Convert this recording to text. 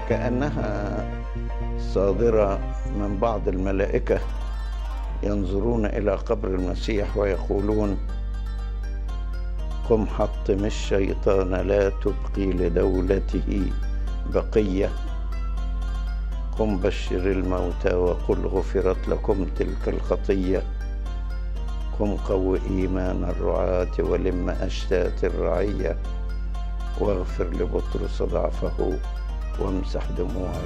كأنها صادرة من بعض الملائكة ينظرون إلى قبر المسيح ويقولون: قم حطم الشيطان لا تبقي لدولته بقية، قم بشر الموتى وقل غفرت لكم تلك الخطية، قم قو إيمان الرعاة ولم أشتات الرعية، واغفر لبطرس ضعفه وامسح دموع